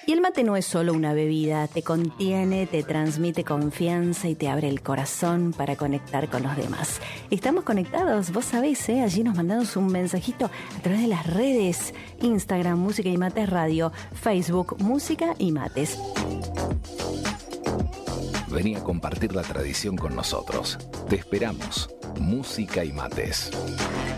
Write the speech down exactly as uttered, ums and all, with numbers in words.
Y el mate no es solo una bebida, te contiene, te transmite confianza y te abre el corazón para conectar con los demás. Estamos conectados, vos sabés, ¿eh? Allí nos mandamos un mensajito a través de las redes, Instagram, Música y Mates Radio, Facebook, Música y Mates. Vení a compartir la tradición con nosotros. Te esperamos. Música y Mates.